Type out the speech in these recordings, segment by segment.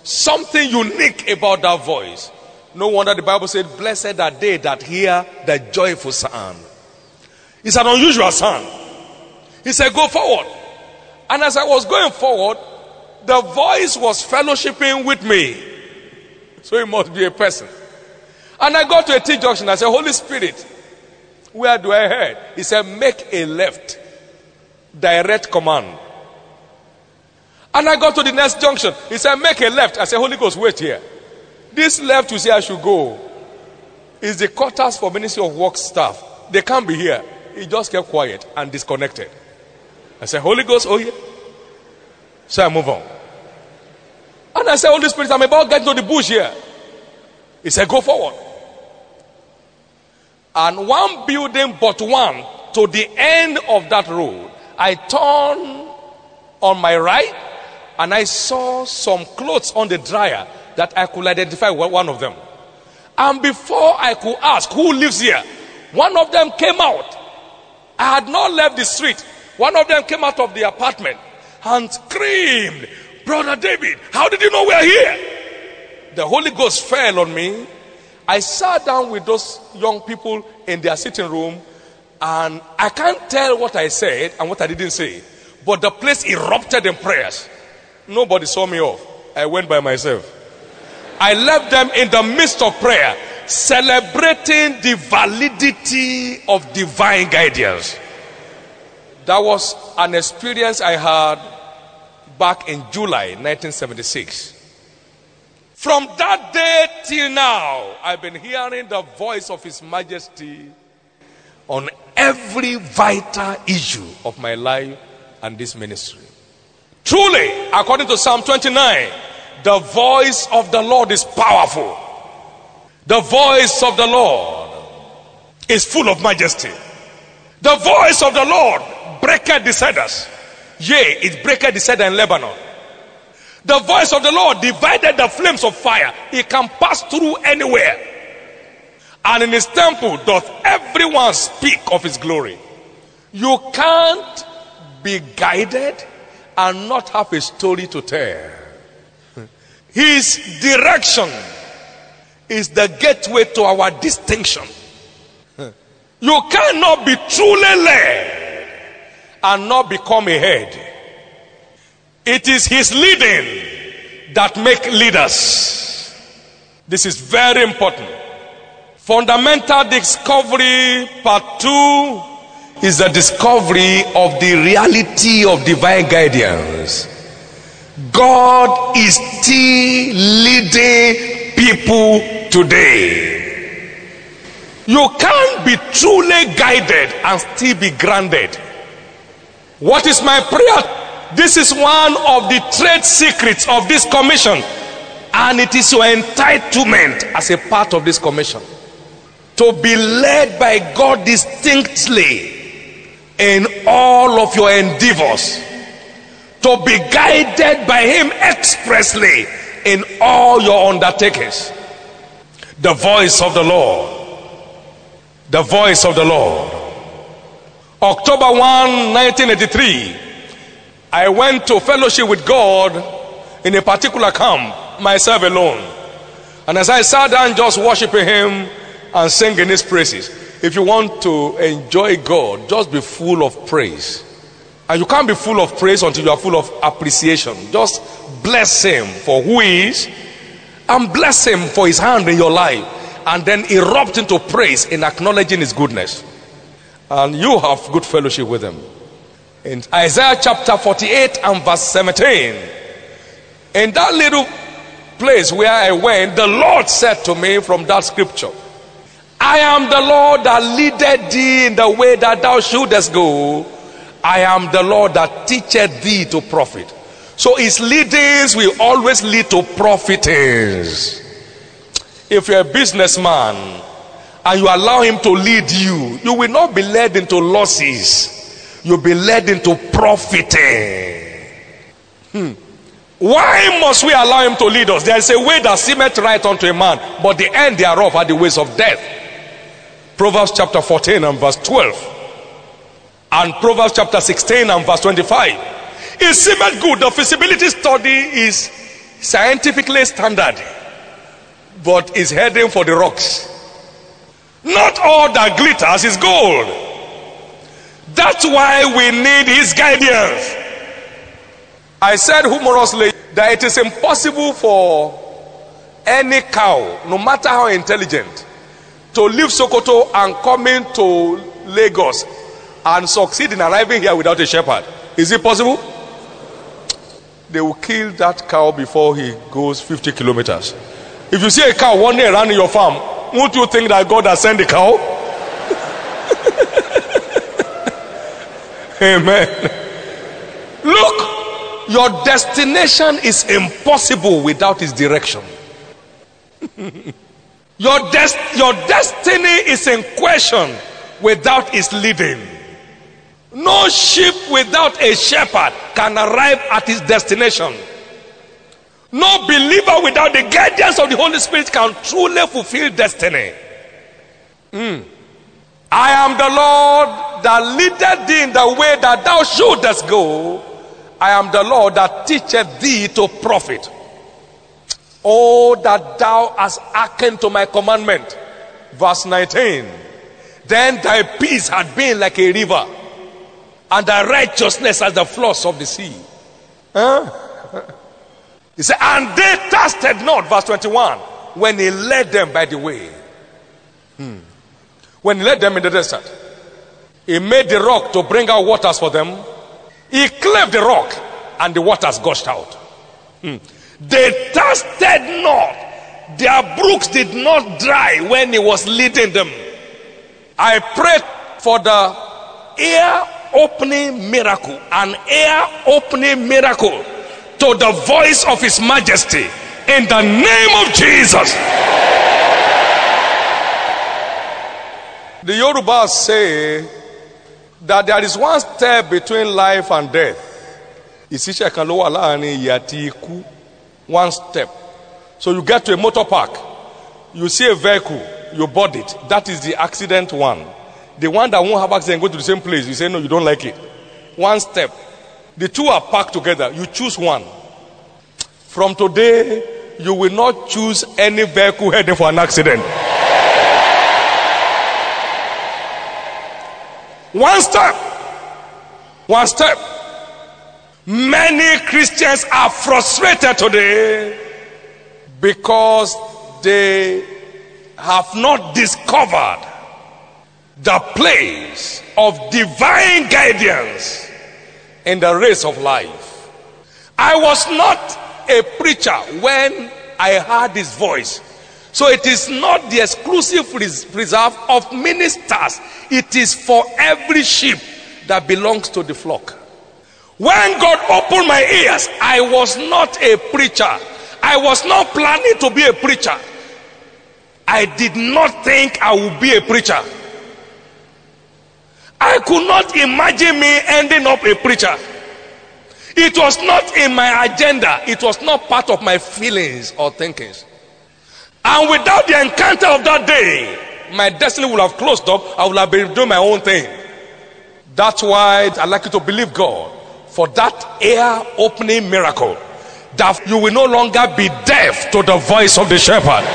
Something unique about that voice. No wonder the Bible said, blessed are they that hear the joyful sound. It's an unusual sound. He said, go forward. And as I was going forward, the voice was fellowshipping with me. So it must be a person. And I got to a T-junction. I said, Holy Spirit, where do I head? He said, make a left. Direct command. And I got to the next junction. He said, make a left. I said, Holy Ghost, wait here. This left you say I should go is the quarters for Ministry of Work staff. They can't be here. He just kept quiet and disconnected. I said, Holy Ghost, oh yeah. So I move on. And I said, Holy Spirit, I'm about to get to the bush here. He said, go forward. And one building but one to the end of that road, I turned on my right and I saw some clothes on the dryer that I could identify one of them. And before I could ask who lives here, one of them came out. I had not left the street. One of them came out of the apartment and screamed, Brother David, how did you know we are here? The Holy Ghost fell on me. I sat down with those young people in their sitting room, and I can't tell what I said and what I didn't say, but the place erupted in prayers. Nobody saw me off. I went by myself. I left them in the midst of prayer, celebrating the validity of divine guidance. That was an experience I had back in July 1976. From that day till now, I've been hearing the voice of His Majesty on every vital issue of my life and this ministry. Truly, according to Psalm 29, the voice of the Lord is powerful. The voice of the Lord is full of majesty. The voice of the Lord breaketh the cedars. Yea, it breaketh the cedar in Lebanon. The voice of the Lord divided the flames of fire. It can pass through anywhere. And in His temple doth everyone speak of His glory. You can't be guided and not have a story to tell. His direction is the gateway to our distinction. You cannot be truly led and not become a head. It is His leading that make leaders. This is very important. Fundamental discovery part 2 is the discovery of the reality of divine guidance. God is still leading people today. You can't be truly guided and still be grounded. What is my prayer? This is one of the trade secrets of this commission, and it is your entitlement as a part of this commission to be led by God distinctly in all of your endeavors, to be guided by Him expressly in all your undertakings. The voice of the Lord. The voice of the Lord. October 1, 1983, I went to fellowship with God in a particular camp, myself alone. And as I sat down just worshiping Him and singing His praises. If you want to enjoy God, just be full of praise. And you can't be full of praise until you are full of appreciation. Just bless Him for who He is, and bless Him for His hand in your life, and then erupt into praise in acknowledging His goodness. And you have good fellowship with Him. In Isaiah chapter 48 and verse 17, in that little place where I went, the Lord said to me from that scripture, I am the Lord that leadeth thee in the way that thou shouldest go. I am the Lord that teacheth thee to profit. So His leadings will always lead to profitings. If you're a businessman and you allow Him to lead you, you will not be led into losses. You'll be led into profiting. Why must we allow Him to lead us? There is a way that seemeth right unto a man, but the end thereof are the ways of death. Proverbs chapter 14 and verse 12. And Proverbs chapter 16 and verse 25. It seemeth good. The feasibility study is scientifically standard, but is heading for the rocks. Not all that glitters is gold. That's why we need his guidance. I said humorously that it is impossible for any cow, no matter how intelligent, to leave Sokoto and come into Lagos and succeed in arriving here without a shepherd. Is it possible? They will kill that cow before he goes 50 kilometers. If you see a cow wandering around in your farm, won't you think that God has sent the cow? Amen. Look, your destination is impossible without his direction. Your destiny is in question without his leading. No sheep without a shepherd can arrive at his destination. No believer without the guidance of the Holy Spirit can truly fulfill destiny. I am the Lord that leadeth thee in the way that thou shouldest go. I am the Lord that teacheth thee to profit. Oh, that thou hast hearkened to my commandment. Verse 19. Then thy peace had been like a river, and thy righteousness as the floods of the sea. He said, and they thirsted not, verse 21, when he led them by the way. When he led them in the desert, he made the rock to bring out waters for them. He cleft the rock, and the waters gushed out. They thirsted not. Their brooks did not dry when he was leading them. I prayed for the ear-opening miracle, an ear-opening miracle to the voice of his majesty in the name of Jesus. The Yorubas say that there is one step between life and death. One step. So you get to a motor park, you see a vehicle, you board it. That is the accident one. The one that won't have accident go to the same place, you say no, you don't like it. One step. The two are packed together, you choose one. From today, you will not choose any vehicle heading for an accident. One step. One step. Many Christians are frustrated today because they have not discovered the place of divine guidance in the race of life. I was not a preacher when I heard his voice. So it is not the exclusive preserve of ministers. It is for every sheep that belongs to the flock. When God opened my ears, I was not a preacher. I was not planning to be a preacher. I did not think I would be a preacher. I could not imagine me ending up a preacher. It was not in my agenda. It was not part of my feelings or thinkings. And without the encounter of that day, my destiny would have closed up. I would have been doing my own thing. That's why I'd like you to believe God for that ear-opening miracle, that you will no longer be deaf to the voice of the shepherd.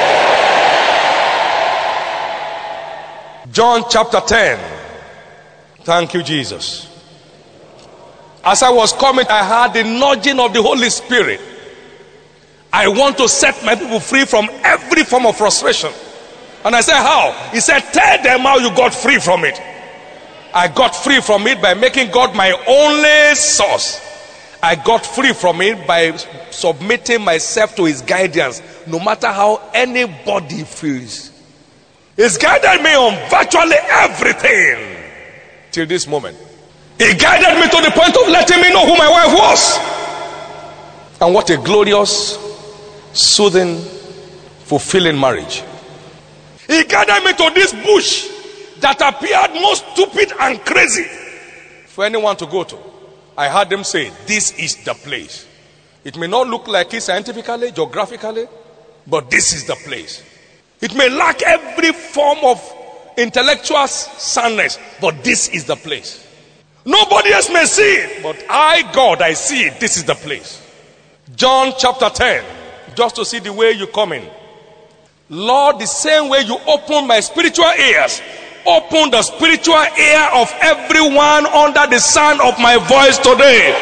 John chapter 10. Thank you, Jesus. As I was coming, I heard the nudging of the Holy Spirit. I want to set my people free from every form of frustration. And I said, how? He said, tell them how you got free from it. I got free from it by making God my only source. I got free from it by submitting myself to his guidance, no matter how anybody feels. He's guided me on virtually everything till this moment. He guided me to the point of letting me know who my wife was. And what a glorious, soothing, fulfilling marriage. He guided me to this bush that appeared most stupid and crazy for anyone to go to. I heard them say, this is the place. It may not look like it scientifically, geographically, but this is the place. It may lack every form of intellectual soundness, but this is the place. Nobody else may see it, but I, God, I see it. This is the place. John chapter 10, just to see the way you come in. Lord, the same way you open my spiritual ears, open the spiritual ear of everyone under the sound of my voice today.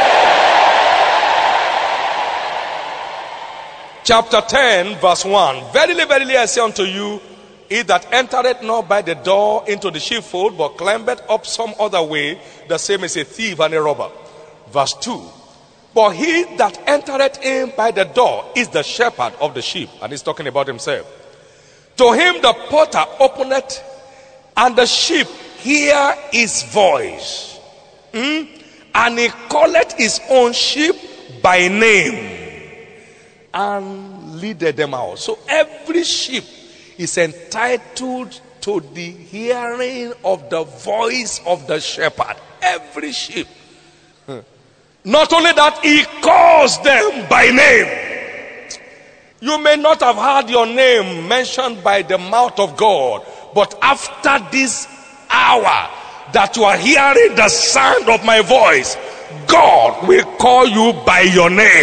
Chapter 10, verse 1. Verily, verily, I say unto you, he that entereth not by the door into the sheepfold, but climbeth up some other way, the same is a thief and a robber. Verse 2. But he that entereth in by the door is the shepherd of the sheep. And he's talking about himself. To him the porter openeth, and the sheep hear his voice. And he calleth his own sheep by name, and leadeth them out. So every sheep is entitled to the hearing of the voice of the shepherd. Every sheep. Not only that, he calls them by name. You may not have heard your name mentioned by the mouth of God, but after this hour that you are hearing the sound of my voice, God will call you by your name.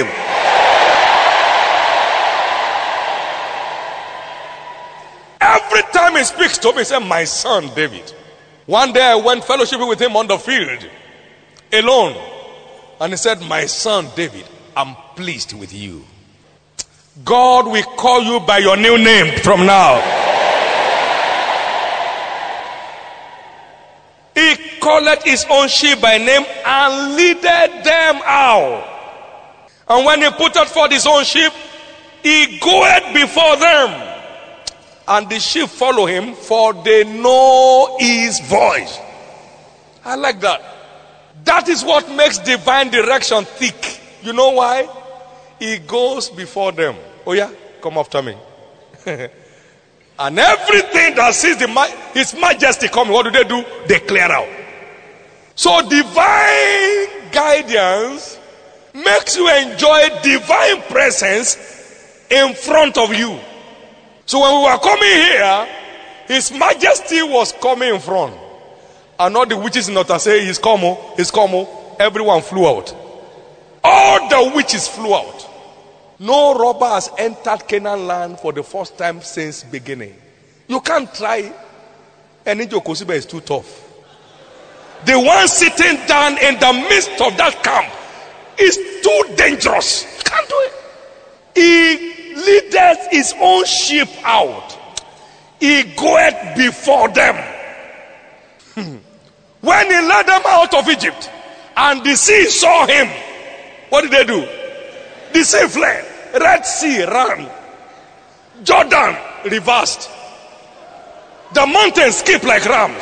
Every time he speaks to me, he says, my son David. One day I went fellowshipping with him on the field, alone. And he said, my son David, I'm pleased with you. God will call you by your new name from now. He calleth his own sheep by name and leadeth them out. And when he putteth forth his own sheep, he goeth before them. And the sheep follow him, for they know his voice. I like that. That is what makes divine direction thick. You know why? He goes before them. Oh yeah, come after me. And everything that sees his majesty coming, what do? They clear out. So divine guidance makes you enjoy divine presence in front of you. So when we were coming here, his majesty was coming in front. And all the witches in Otta say, he's come. Everyone flew out. All the witches flew out. No robber has entered Canaan land for the first time since beginning. You can't try. And Kosiba is too tough. The one sitting down in the midst of that camp is too dangerous. Can't do it. He leadeth his own sheep out. He goeth before them. When he led them out of Egypt and the sea saw him, what did they do? The sea fled. Red Sea ran. Jordan reversed. The mountains skip like rams.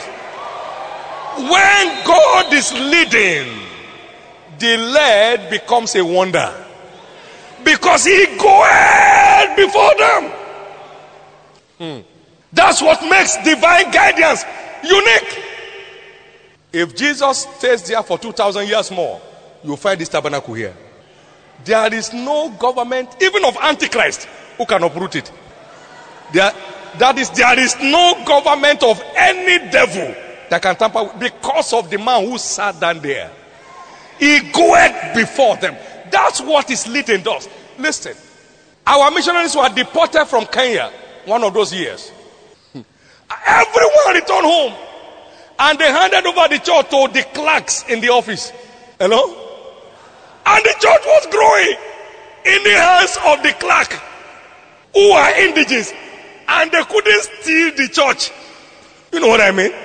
When God is leading, the led becomes a wonder. Because he goeth before them. That's what makes divine guidance unique. If Jesus stays there for 2,000 years more, you'll find this tabernacle here. There is no government, even of Antichrist, who can uproot it. There is no government of any devil that can tamper with, because of the man who sat down there. He goeth before them. That's what his leading does. Listen, our missionaries were deported from Kenya one of those years. Everyone returned home. And they handed over the church to the clerks in the office. Hello? And the church was growing in the hands of the clerk, who are indigenous. And they couldn't steal the church. You know what I mean?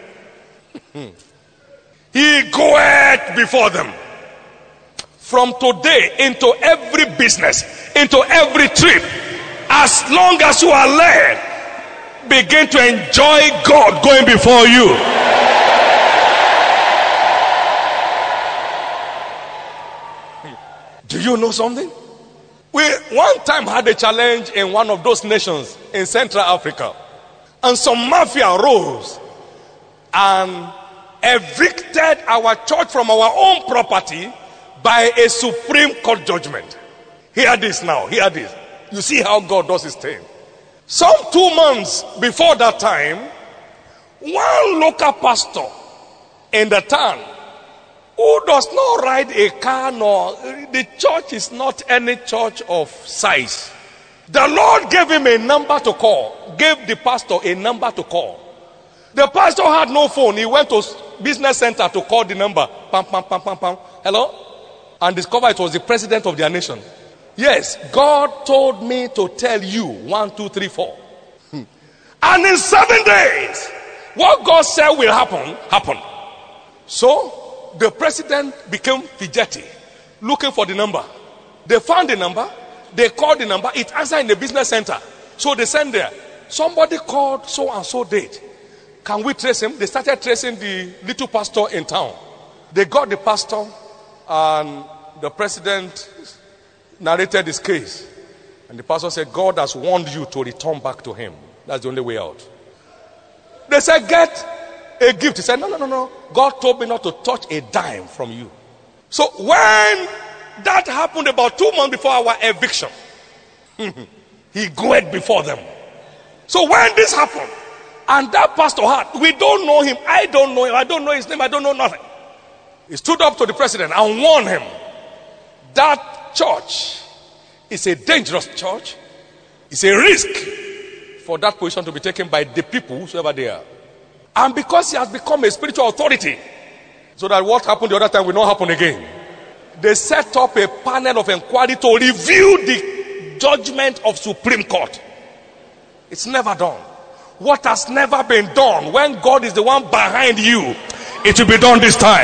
He goeth before them. From today, into every business, into every trip, as long as you are led, begin to enjoy God going before you. Do you know something? We one time had a challenge in one of those nations in Central Africa, and some mafia rose and evicted our church from our own property by a Supreme Court judgment. Hear this now, hear this. You see how God does his thing. Some 2 months before that time, one local pastor in the town who does not ride a car, nor the church is not any church of size. The Lord gave him a number to call, gave the pastor a number to call. The pastor had no phone. He went to business center to call the number. Pam, pam, pam, pam, pam. Hello? And discovered it was the president of their nation. Yes, God told me to tell you 1, 2, 3, 4. And in 7 days, what God said will happen, happened. So, the president became fidgety, looking for the number. They found the number. They called the number. It answered in the business center. So they sent there. Somebody called so and so date. Can we trace him? They started tracing the little pastor in town. They got the pastor, and the president narrated his case. And the pastor said, God has warned you to return back to him. That's the only way out. They said, get a gift. He said, no. God told me not to touch a dime from you. So when that happened about 2 months before our eviction, he goed before them. So when this happened, and that pastor had, we don't know him, I don't know him, I don't know his name, I don't know nothing. He stood up to the president and warned him. That church is a dangerous church. It's a risk for that position to be taken by the people, whosoever they are. And because he has become a spiritual authority, so that what happened the other time will not happen again, they set up a panel of inquiry to review the judgment of Supreme Court. It's never done. What has never been done, when God is the one behind you, it will be done this time.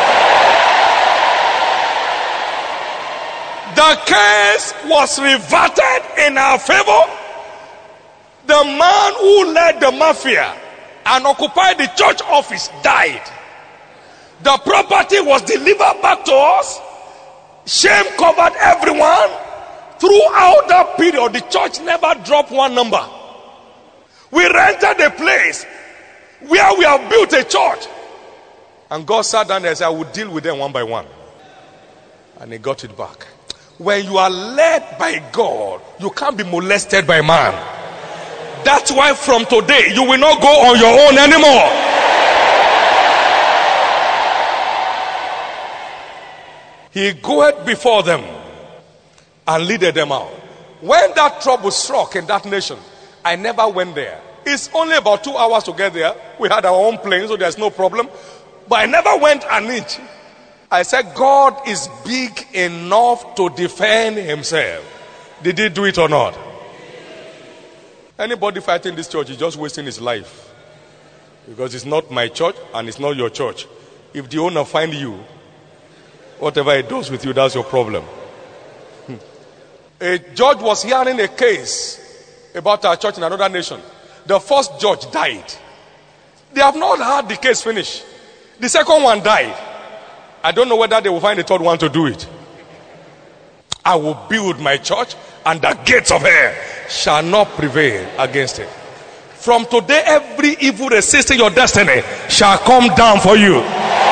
The case was reverted in our favor. The man who led the mafia and occupied the church office died. The property was delivered back to us. Shame covered everyone. Throughout that period, the church never dropped one number. We rented a place where we have built a church. And God sat down there and said, I will deal with them one by one. And he got it back. When you are led by God, you can't be molested by man. That's why from today, you will not go on your own anymore. He goeth before them and leaded them out. When that trouble struck in that nation, I never went there. It's only about 2 hours to get there. We had our own plane, so there's no problem. But I never went an inch. I said, God is big enough to defend himself. Did he do it or not? Anybody fighting this church is just wasting his life. Because it's not my church and it's not your church. If the owner finds you, whatever he does with you, that's your problem. A judge was hearing a case about our church in another nation. The first judge died. They have not had the case finished. The second one died. I don't know whether they will find the third one to do it. I will build my church, and the gates of hell shall not prevail against it. From today, every evil resisting your destiny shall come down for you.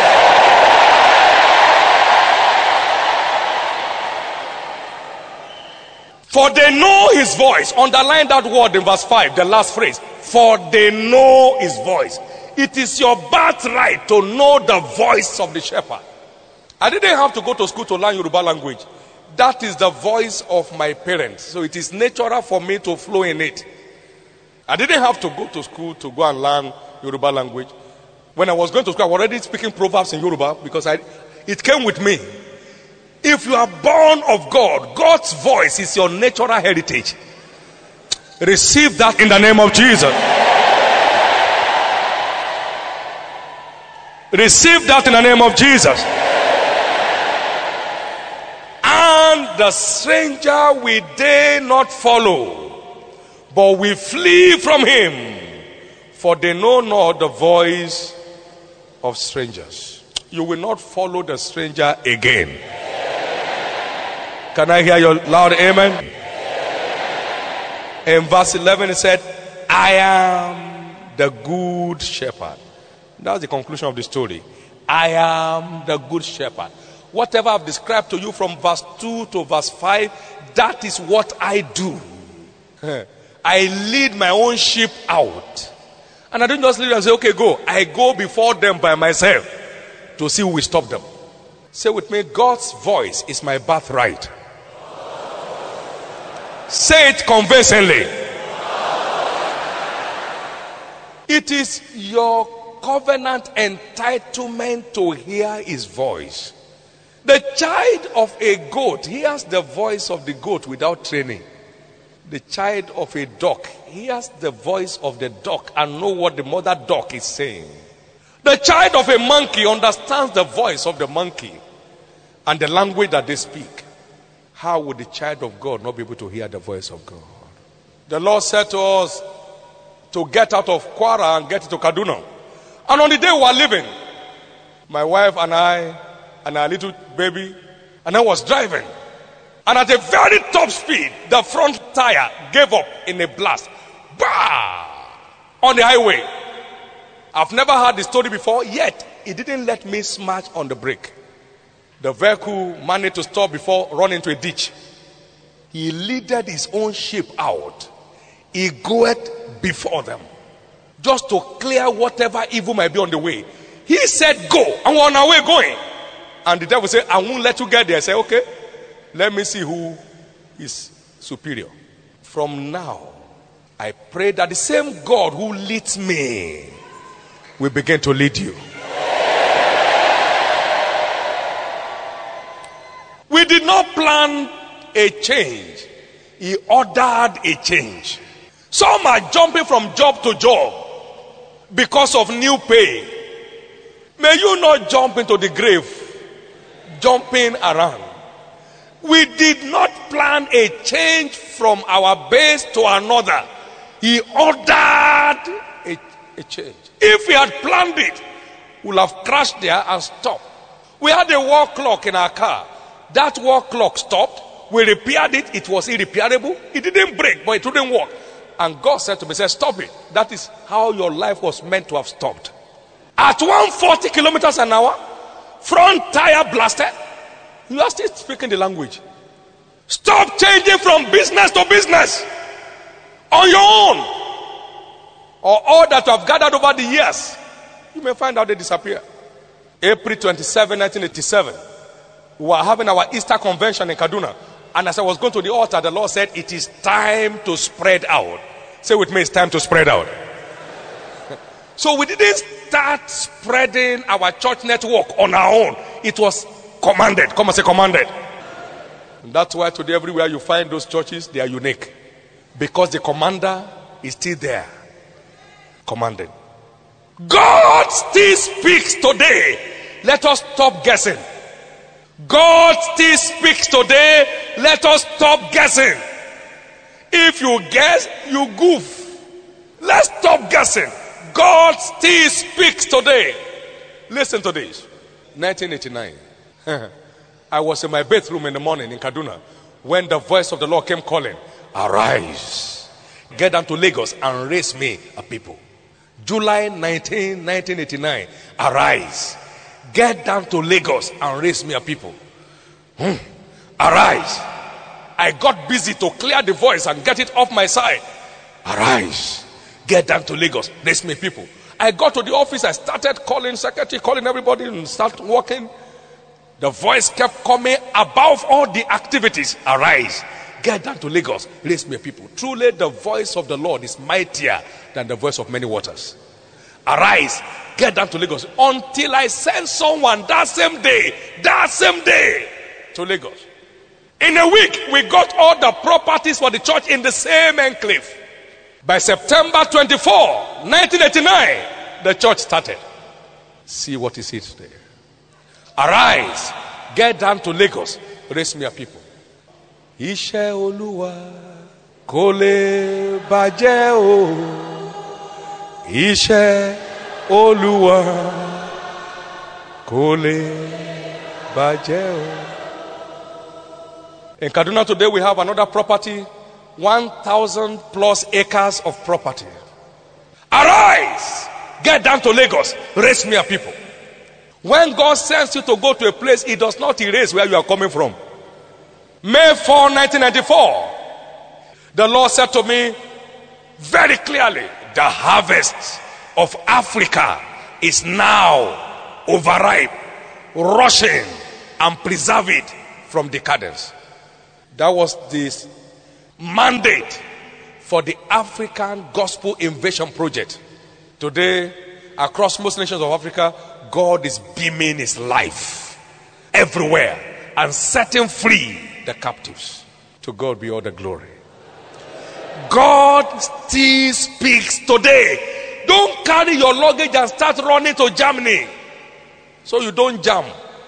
For they know his voice. Underline that word in verse 5, the last phrase. For they know his voice. It is your birthright to know the voice of the shepherd. I didn't have to go to school to learn Yoruba language. That is the voice of my parents. So it is natural for me to flow in it. I didn't have to go to school to go and learn Yoruba language. When I was going to school, I was already speaking proverbs in Yoruba because it came with me. If you are born of God, God's voice is your natural heritage. Receive that in the name of Jesus. Receive that in the name of Jesus. And the stranger we dare not follow, but we flee from him, for they know not the voice of strangers. You will not follow the stranger again. Can I hear your loud amen? In verse 11 it said, I am the good shepherd. That's the conclusion of the story. I am the good shepherd. Whatever I've described to you from verse 2 to verse 5, that is what I do. I lead my own sheep out. And I don't just lead them and say, okay, go. I go before them by myself to see who will stop them. Say with me, God's voice is my birthright. Say it convincingly. It is your covenant entitlement to hear his voice. The child of a goat hears the voice of the goat without training. The child of a duck hears the voice of the duck and know what the mother duck is saying. The child of a monkey understands the voice of the monkey and the language that they speak. How would the child of God not be able to hear the voice of God? The Lord said to us to get out of Kwara and get to Kaduna. And on the day we were leaving, my wife and I and our little baby, and I was driving. And at a very top speed, the front tire gave up in a blast. Bah! On the highway. I've never heard the story before, yet it didn't let me smash on the brake. The vehicle managed to stop before running into a ditch. He leaded his own sheep out. He goeth before them, just to clear whatever evil might be on the way. He said, go, and we're on our way going. And the devil said, I won't let you get there. I said, okay, let me see who is superior. From now, I pray that the same God who leads me will begin to lead you. We did not plan a change. He ordered a change. Some are jumping from job to job because of new pay. May you not jump into the grave jumping around. We did not plan a change from our base to another. He ordered a change. If we had planned it, we would have crashed there and stopped. We had a wall clock in our car. That wall clock stopped. We repaired it. It was irreparable. It didn't break, but it didn't work. And God said to me, stop it. That is how your life was meant to have stopped. At 140 kilometers an hour, front tire blasted. You are still speaking the language. Stop changing from business to business on your own. Or all that you have gathered over the years, you may find out they disappear. April 27, 1987, we were having our Easter convention in Kaduna. And as I was going to the altar, the Lord said, it is time to spread out. Say with me, it's time to spread out. So we didn't start spreading our church network on our own. It was commanded. Come and say commanded. And that's why today everywhere you find those churches, they are unique. Because the commander is still there. Commanded. God still speaks today. Let us stop guessing. God still speaks today. Let us stop guessing. If you guess, you goof. Let's stop guessing. God still speaks today. Listen to this. 1989. I was in my bedroom in the morning in Kaduna when the voice of the Lord came calling, arise, get down to Lagos and raise me a people. July 19, 1989. Arise, get down to Lagos and raise me a people. Arise. I got busy to clear the voice and get it off my side. Arise, get down to Lagos, raise me people. I got to the office, I started calling secretary, calling everybody and start working. The voice kept coming above all the activities. Arise, get down to Lagos, raise me people. Truly the voice of the Lord is mightier than the voice of many waters. Arise, get down to Lagos. Until I send someone that same day to Lagos. In a week, we got all the properties for the church in the same enclave. By September 24, 1989, the church started. See what is it today. Arise, get down to Lagos, raise me a people. Iṣẹ́ Olúwa kò lè bàjẹ́ o. Iṣẹ́ Olúwa kò lè bàjẹ́ o. In Kaduna today, we have another property, 1,000 plus acres of property. Arise, get down to Lagos, raise me a people. When God sends you to go to a place, He does not erase where you are coming from. May 4, 1994, the Lord said to me very clearly, the harvest of Africa is now overripe, rushing and preserve it from decadence. That was this mandate for the African Gospel Invasion Project. Today, across most nations of Africa, God is beaming his life everywhere and setting free the captives. To God be all the glory. God still speaks today. Don't carry your luggage and start running to Germany so you don't jam.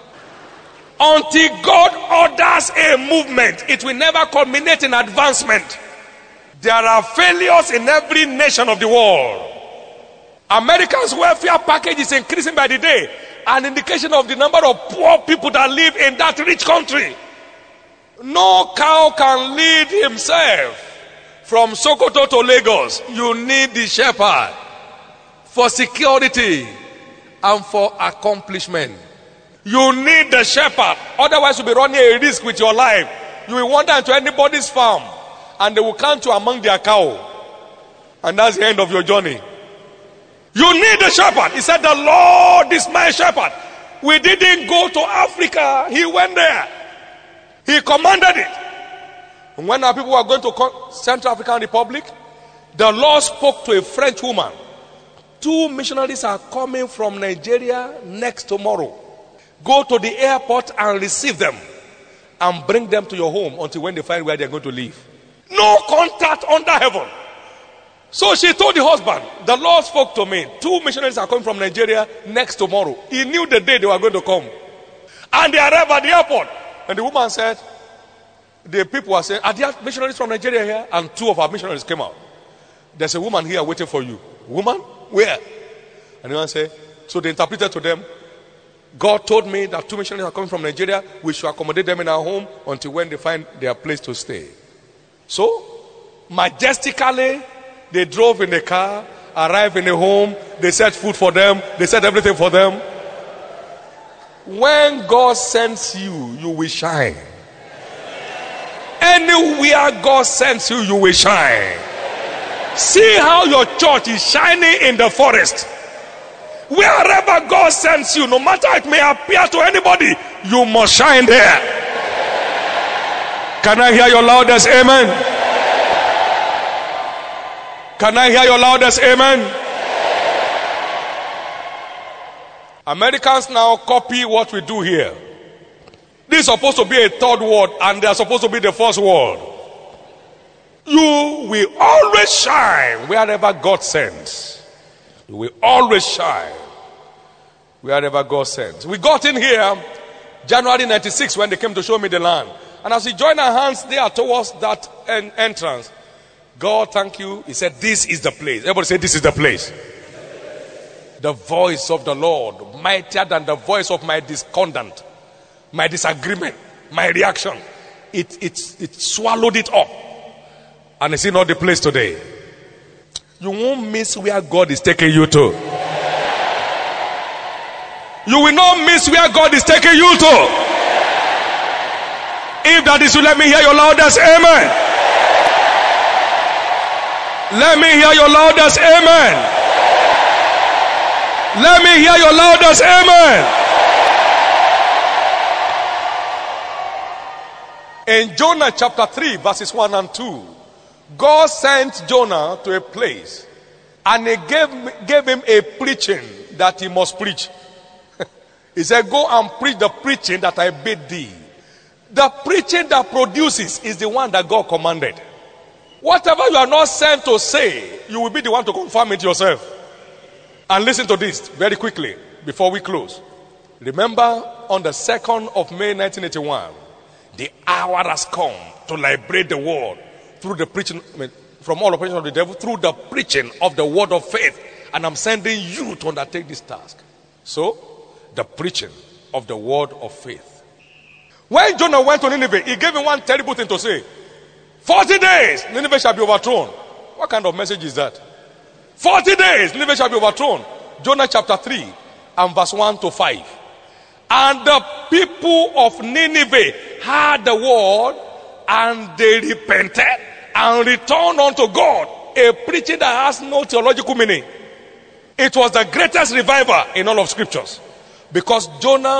Until God orders a movement, it will never culminate in advancement. There are failures in every nation of the world. America's welfare package is increasing by the day, an indication of the number of poor people that live in that rich country. No cow can lead himself from Sokoto to Lagos. You need the shepherd for security and for accomplishment. You need the shepherd. Otherwise, you'll be running a risk with your life. You will wander into anybody's farm and they will count you among their cow. And that's the end of your journey. You need the shepherd. He said, the Lord is my shepherd. We didn't go to Africa. He went there. He commanded it. And when our people were going to Central African Republic, the Lord spoke to a French woman. 2 missionaries are coming from Nigeria next tomorrow. Go to the airport and receive them and bring them to your home until when they find where they're going to live. No contact under heaven. So she told the husband, the Lord spoke to me. 2 missionaries are coming from Nigeria next tomorrow. He knew the day they were going to come. And they arrived at the airport. And the woman said, the people were saying, are there missionaries from Nigeria here? And 2 of our missionaries came out. There's a woman here waiting for you. Woman? Where? And the man said, so they interpreted to them, God told me that 2 missionaries are coming from Nigeria. We should accommodate them in our home until when they find their place to stay. So, majestically, they drove in the car, arrived in the home, they set food for them, they set everything for them. When God sends you, you will shine. Anywhere God sends you, you will shine. See how your church is shining in the forest. Wherever God sends you, no matter it may appear to anybody, you must shine there. Can I hear your loudest amen? Can I hear your loudest amen? Americans now copy what we do here. This is supposed to be a third world and they are supposed to be the first world. You will always shine wherever God sends. You will always shine wherever God sends. We got in here January 96 when they came to show me the land. And as we joined our hands there towards that entrance, God, thank you. He said, this is the place. Everybody say, this is the place. The voice of the Lord, mightier than the voice of my discordant, my disagreement, my reaction. It swallowed it up. And it's in all the place today. You won't miss where God is taking you to. You will not miss where God is taking you to. If that is you, let me hear your loudest amen. Let me hear your loudest amen. Let me hear your loudest amen. In Jonah chapter 3 verses 1 and 2, God sent Jonah to a place and he gave him a preaching that he must preach. He said, go and preach the preaching that I bid thee. The preaching that produces is the one that God commanded. Whatever you are not sent to say, you will be the one to confirm it yourself. And listen to this very quickly before we close. Remember, on the 2nd of May 1981, the hour has come to liberate the world through the preaching, from all operations of the devil, through the preaching of the word of faith. And I'm sending you to undertake this task. So, the preaching of the word of faith. When Jonah went to Nineveh, he gave him one terrible thing to say. 40 days, Nineveh shall be overthrown. What kind of message is that? 40 days, Nineveh shall be overthrown. Jonah chapter 3 and verse 1 to 5. And the people of Nineveh heard the word and they repented and returned unto God. A preaching that has no theological meaning. It was the greatest revival in all of scriptures. Because Jonah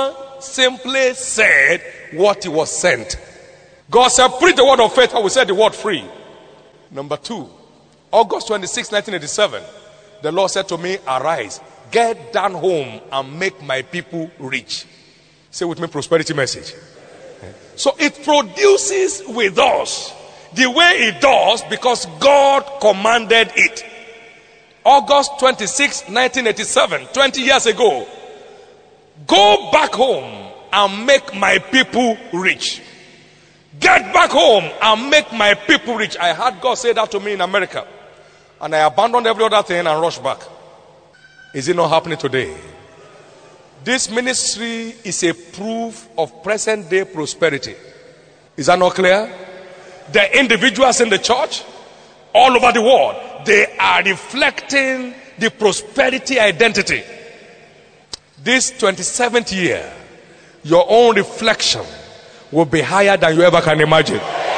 simply said what he was sent. God said, preach the word of faith. I will set the word free. Number 2, August 26, 1987, the Lord said to me, arise, get down home and make my people rich. Say with me, prosperity message. So it produces with us the way it does because God commanded it. August 26, 1987, 20 years ago. Go back home and make my people rich. Get back home and make my people rich. I heard God say that to me in America. And I abandoned every other thing and rushed back. Is it not happening today? This ministry is a proof of present day prosperity. Is that not clear? The individuals in the church all over the world, they are reflecting the prosperity identity. This 27th year, your own reflection will be higher than you ever can imagine.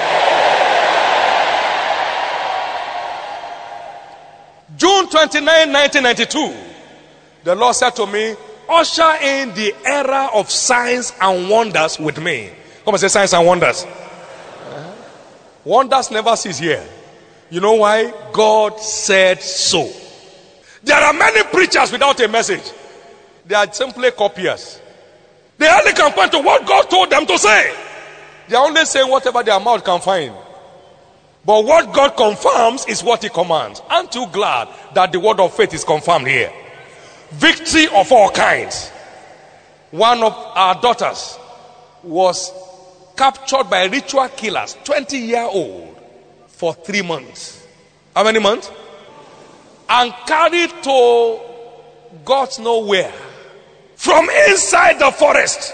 June 29, 1992, the Lord said to me, usher in the era of signs and wonders with me. Come and say signs and wonders. Wonders never cease here. You know why? God said so. There are many preachers without a message. They are simply copiers. They only can point to what God told them to say. They are only saying whatever their mouth can find. But what God confirms is what he commands. Aren't you glad that the word of faith is confirmed here? Victory of all kinds. One of our daughters was captured by ritual killers, 20-year-old, for 3 months. How many months? And carried to God's nowhere from inside the forest.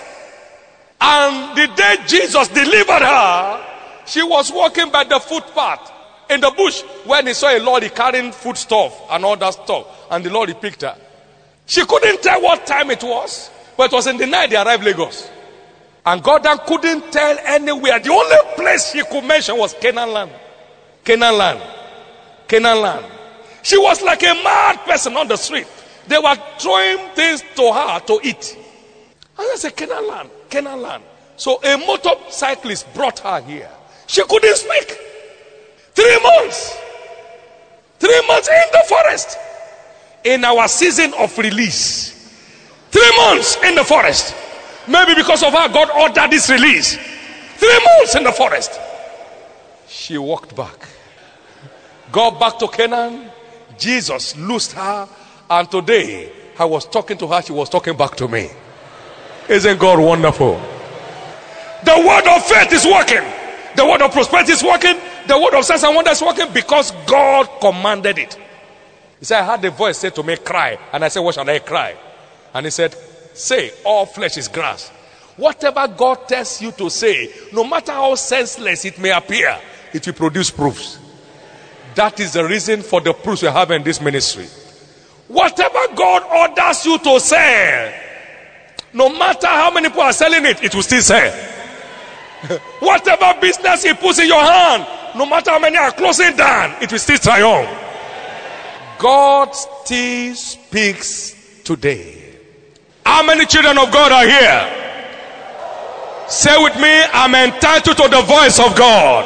And the day Jesus delivered her, she was walking by the footpath in the bush when he saw a lorry carrying foodstuff and all that stuff, and the lorry picked her. She couldn't tell what time it was, but it was in the night they arrived Lagos. And Gordon couldn't tell anywhere. The only place she could mention was Canaan land. Canaan land. Canaan land. She was like a mad person on the street. They were throwing things to her to eat. And I said, Canaan land, Canaan land. So a motorcyclist brought her here. She couldn't speak. 3 months. 3 months in the forest. In our season of release. 3 months in the forest. Maybe because of her, God ordered this release. 3 months in the forest. She walked back. Got back to Canaan. Jesus loosed her. And today, I was talking to her. She was talking back to me. Isn't God wonderful? The word of faith is working. The word of prosperity is working. The word of signs and wonders is working because God commanded it. He said, I heard the voice say to me, cry. And I said, what shall I cry? And he said, say, all flesh is grass. Whatever God tells you to say, no matter how senseless it may appear, it will produce proofs. That is the reason for the proofs we have in this ministry. Whatever God orders you to sell, no matter how many people are selling it, it will still sell. Whatever business he puts in your hand, no matter how many are closing down, it will still triumph. God still speaks today. How many children of God are here? Say with me, I'm entitled to the voice of God.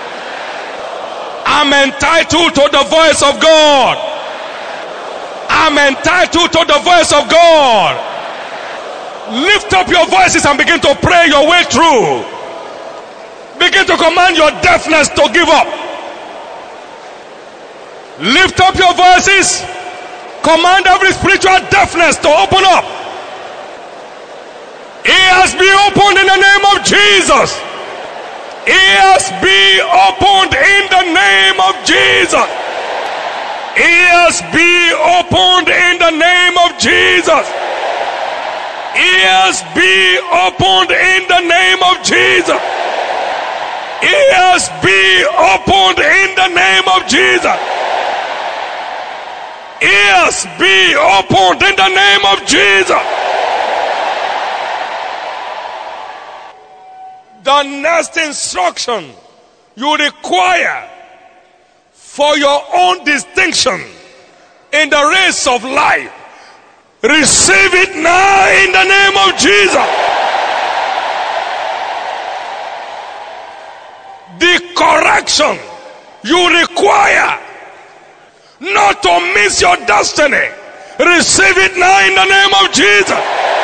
I'm entitled to the voice of God. I'm entitled to the voice of God. Lift up your voices and begin to pray your way through. Begin to command your deafness to give up. Lift up your voices. Command every spiritual deafness to open up. Ears be opened in the name of Jesus. Ears be opened in the name of Jesus. Ears be opened in the name of Jesus. Ears be opened in the name of Jesus. Ears be opened in the name of Jesus. Ears be opened in the name of Jesus. The next instruction you require for your own distinction in the race of life, receive it now in the name of Jesus. the correction you require not to miss your destiny. Receive it now in the name of Jesus.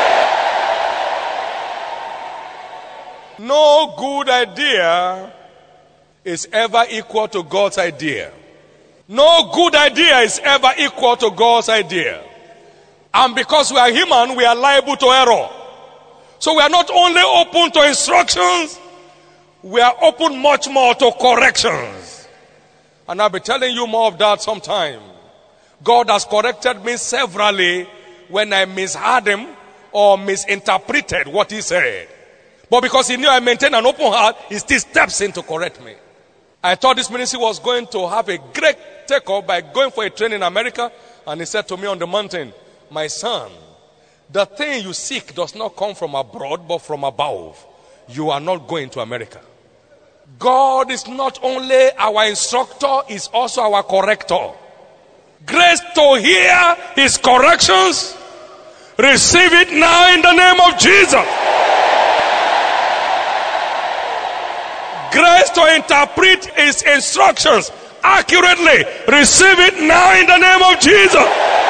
No good idea is ever equal to God's idea. No good idea is ever equal to God's idea. And because we are human, we are liable to error. So we are not only open to instructions, we are open much more to corrections. And I'll be telling you more of that sometime. God has corrected me severally when I misheard him or misinterpreted what he said. But because he knew I maintained an open heart, he still steps in to correct me. I thought this ministry was going to have a great takeoff by going for a training in America. And he said to me on the mountain, my son, the thing you seek does not come from abroad, but from above. You are not going to America. God is not only our instructor, he's also our corrector. Grace to hear his corrections. Receive it now in the name of Jesus. Grace to interpret his instructions accurately. Receive it now in the name of Jesus.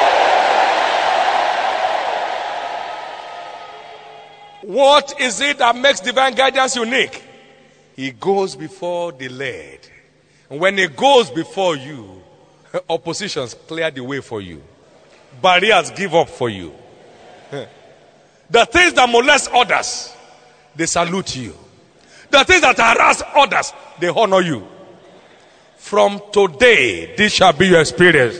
What is it that makes divine guidance unique? He goes before the led. And when he goes before you, oppositions clear the way for you. Barriers give up for you. The things that molest others, they salute you. The things that harass others, they honor you. From today, this shall be your experience.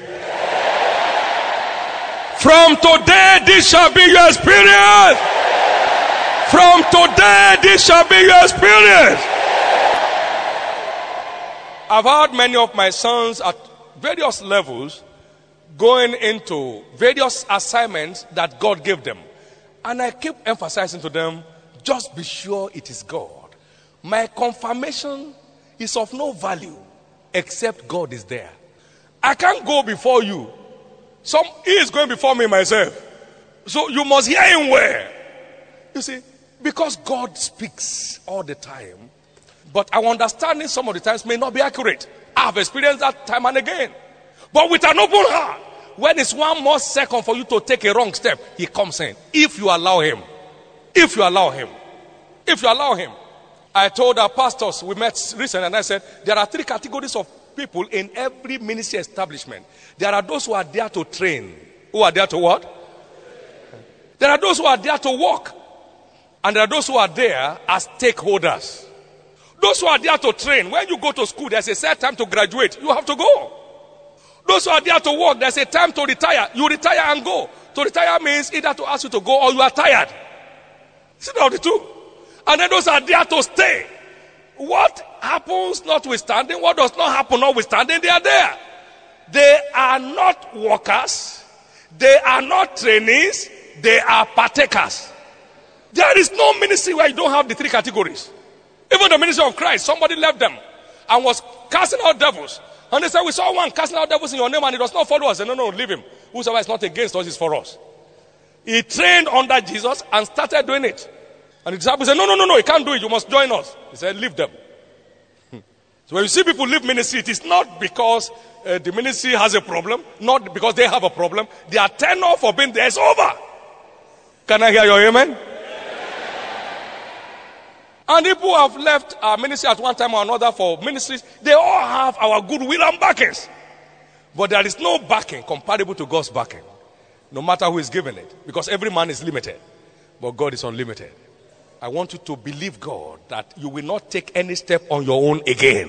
From today, this shall be your experience. From today, this shall be your experience. I've had many of my sons at various levels going into various assignments that God gave them. And I keep emphasizing to them, just be sure it is God. My confirmation is of no value except God is there. I can't go before you. He is going before me myself. So you must hear him well. You see, because God speaks all the time, but our understanding some of the times may not be accurate. I've experienced that time and again. But with an open heart, when it's one more second for you to take a wrong step, he comes in. If you allow him. If you allow him. If you allow him. I told our pastors, we met recently, and I said, there are 3 categories of people in every ministry establishment. There are those who are there to train. Who are there to what? There are those who are there to work. And there are those who are there as stakeholders. Those who are there to train. When you go to school, there's a set time to graduate. You have to go. Those who are there to work, there's a time to retire. You retire and go. To retire means either to ask you to go or you are tired. See now the two. And then those are there to stay. What happens notwithstanding, what does not happen notwithstanding, they are there. They are not workers. They are not trainees. They are partakers. There is no ministry where you don't have the 3 categories. Even the ministry of Christ, somebody left them and was casting out devils. And they said, we saw one casting out devils in your name and it does not follow us. They said, no, leave him. Whosoever is not against us is for us. He trained under Jesus and started doing it. And the disciples said, no, he can't do it. You must join us. He said, leave them. So when you see people leave ministry, it is not because the ministry has a problem, not because they have a problem. Their tenure for being there is over. Can I hear your amen? And people who have left our ministry at one time or another for ministries, they all have our goodwill and backings. But there is no backing comparable to God's backing. No matter who is giving it. Because every man is limited. But God is unlimited. I want you to believe God that you will not take any step on your own again.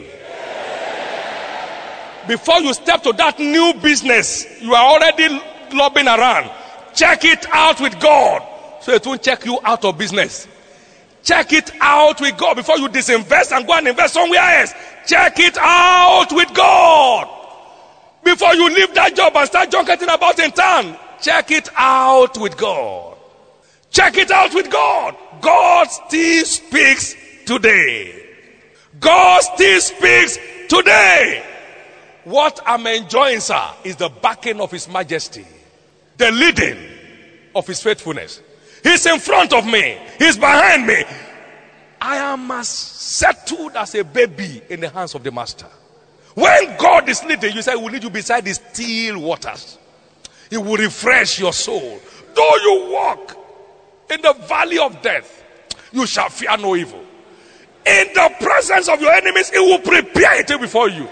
Before you step to that new business, you are already lobbing around. Check it out with God. So it won't check you out of business. Check it out with God before you disinvest and go and invest somewhere else. Check it out with God. Before you leave that job and start junketing about in town, check it out with God. Check it out with God. God still speaks today. God still speaks today. What I'm enjoying, sir, is the backing of His Majesty. The leading of His faithfulness. He's in front of me. He's behind me. I am as settled as a baby in the hands of the master. When God is leading, you say, we will lead you beside the still waters. He will refresh your soul. Though you walk in the valley of death, you shall fear no evil. In the presence of your enemies, it will prepare it before you.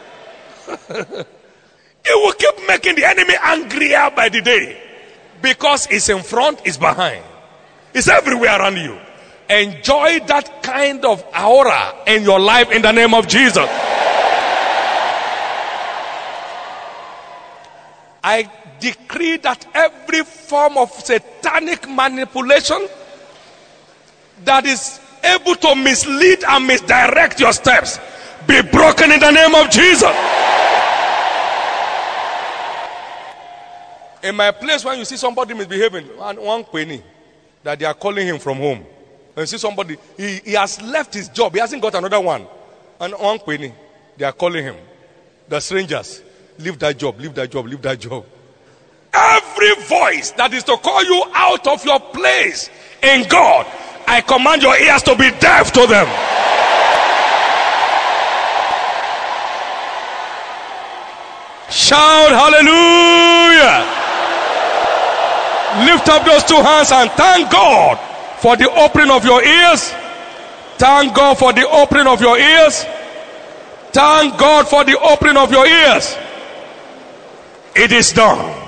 It will keep making the enemy angrier by the day. Because it's in front, it's behind. It's everywhere around you. Enjoy that kind of aura in your life in the name of Jesus. I decree that every form of satanic manipulation that is able to mislead and misdirect your steps be broken in the name of Jesus. In my place, when you see somebody misbehaving, one penny that they are calling him from home, and see somebody, he has left his job, he hasn't got another one, and one penny they are calling him, the strangers, leave that job, leave that job, leave that job. Every voice that is to call you out of your place in God, I command your ears to be deaf to them. Shout hallelujah. Lift up those two hands and thank God for the opening of your ears. Thank God for the opening of your ears. Thank God for the opening of your ears. It is done.